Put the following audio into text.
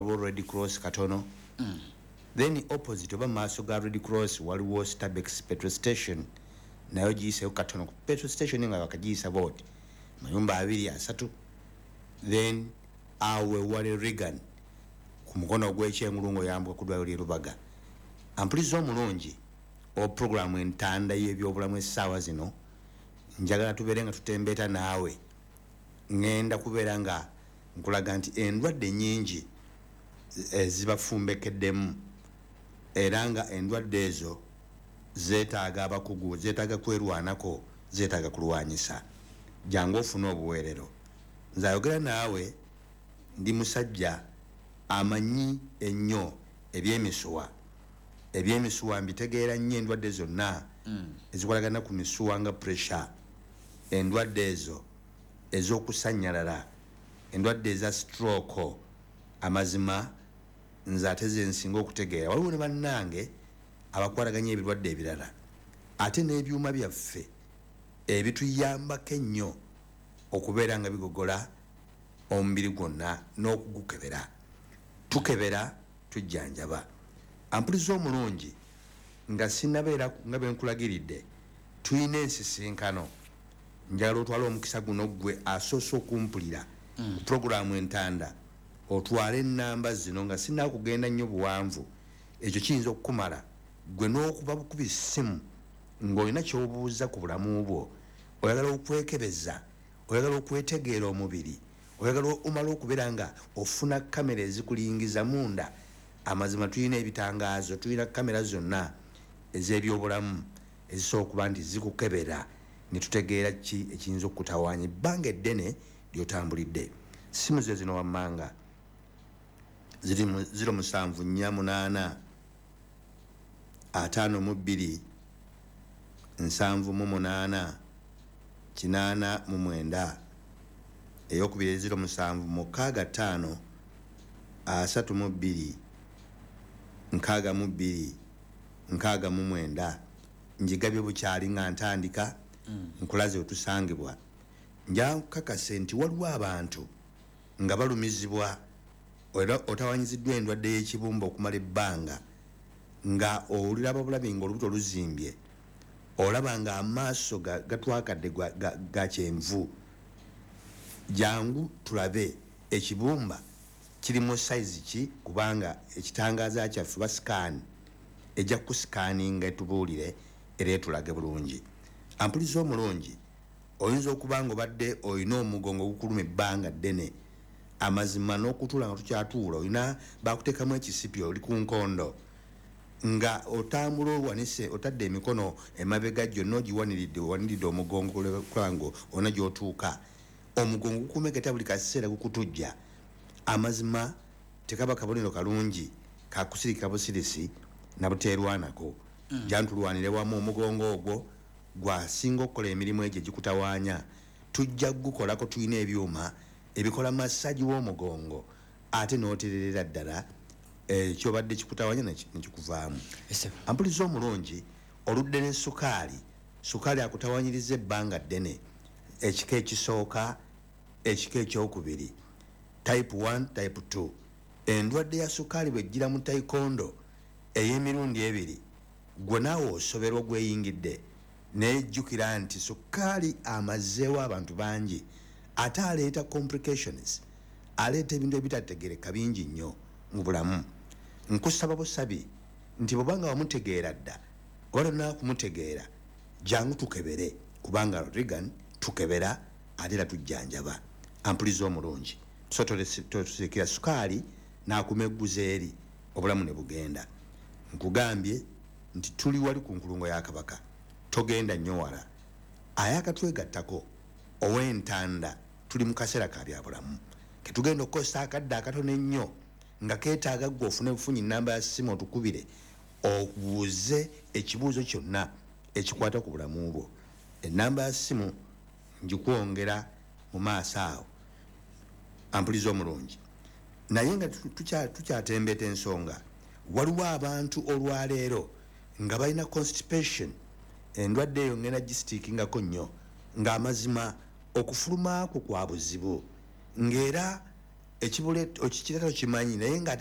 Red Cross katono. Then opposite oba maaso ga Red Cross waliwo Starbex petrol station nayo giyise katono. Petrol station nga bakagiyisa boti mayumba 2-3. Then awe wali Regan ku mukono gw'ekyengulungo yambuka ku ddwaliro ly'e Lubaga. Ampuliza omulungi o programu entanda y'ebyobulamu essaawa zino njagala tubeere nga tutembeeta naawe ngenda kubeera nga nkulaga nti endwadde nnyingi zibafumbekeddemu era nga endwadde ezo zeetaaga abakugu, zeetaaga kwerwanako, zeetaaga kulwanyisa. Jangu ofune obuweerero. Nze ayogera naawe ndi musajja amanyi ennyo ebyemisuwa mbitegeera nnyo endwadde zonna ezikolagana ku misuwa nga pressure, endwadde ezo ez'okusannyalala, endwadde eza stroke. Amazima nze ate ze nsinga okutegeera. Waliwo ne bannange abakwataganya ebirwadde ebirala ate n'ebyuma byaffe ebituyambako ennyo okubeera nga bigogola omubiri gwonna n'okugukebera. Tukebera tujjanjaba. Ampuliza omulungi nga sinnabeera nga bwe nkulagiridde tuyina ensisinkano. Njagala otwala omukisa guno gwe asoose okumpulira ku programu entanda otwale ennamba zino nga sinnakugenda nnyo buwanvu. Ekyo kiyinza okukumala gwe n'okuba bukubi ssimu ng'olina ky'obuuza ku bulamu bwo, oyagala okwekebeza, oyagala okwetegeera omubiri, oyagala omala okubeera nga ofuna kamera ezikulingiza munda. Amazima tulina ebitangaazo, tulina kamera zonna ez'ebyobulamu ezisobola okuba nti zikukebera ne tutegeera ki ekiyinza okutawaanya ebbanga eddene ly'otambulidde. Simu ze zino wammanga ziri 0748 52 789 889. Eyokubiri 0765 32 62 69. Njigabye bukyali nga ntandika nkulaze otusangibwa. Nja nkakase nti waliwo abantu nga balumizibwa otawanyiziddwa endwadde y'ekibumba okumala ebbanga nga owulira ababulabi nga olubuto luzimbye, olaba nga amaaso gatwakadde ga kyenvu. Jangu tulabe ekibumba kirimu size ki, kubanga ekitangaaza kyaffe basikaani ejja kusikaaninga etubuulire era etulage bulungi. Ampuliza omulungi oyinza okuba nga obadde olina omugongo gukuluma ebbanga ddene, amazima n'okutuula nga tukyatuula olina bakuteekamu ekisipi oli ku nkondo nga otambula olwanise otadde emikono emabega gyonna ogiwaniridde omugongo kulaba nga olina gy'otuuka. Omugongo gukumegeta buli kaseera gukutujja. Amazima tekaba kabonero kalungi kakusirika busirisi na buteerwanako. Jantulwanire wamu omugongo ogwo gwasinga okukola emirimu egyo gikutawaanya. Tujja gukolako, tulina ebyuma ebikola massagi w'omugongo ate n'otererera ddala kyobadde kikutawaanya nekikuvaamu. Ampuliza omulungi oludde ne sukaali akutawanyiriza ebbanga ddene. Ekika ekisooka, ekika ekyokubiri, type 1 type 2. Endwadde ya sukaali bw'ejjira mu taekwondo ey'emirundi ebiri, gwe naawe osoberwa gweyingidde. Nejjukira nti sukaali amazeewo abantu bangi ate aleeta complications, aleeta ebintu ebitategereka bingi nnyo mu bulamu. Nkusaba busabi nti bw'obanga wamutegeera dda oba tolina kumutegeera, jangu tukebere, kubanga Regan tukebera ate era tujjanjaba. Ampuliza omulungi so totusikira sukaali n'akumegguza eri obulamu ne bugenda. Nkugambye nti tuli wali ku nkulungo ya Kabaka, togenda nnyo wala. Ayakatwegattako ow'entanda tuli mu kaseera ka bya bulamu ketugenda okukozesa akadde akatono ennyo nga keetaaga gwe ofune bufunyi nnamba ya ssimu otukubire obuuze ekibuuzo kyonna ekikwata ku bulamu bwo. Ennamba ya ssimu ngikwongera mu maaso awo. Ampuliza omulungi naye nga tukyatembeeta ensonga, waliwo abantu olwaleero nga balina constipation. Endwadde eyo ngenda gisitiikingako nnyo, ng'amazima okufuluma kwo kwa buzibu, ng'era ekibule okikireta okimanyi naye nga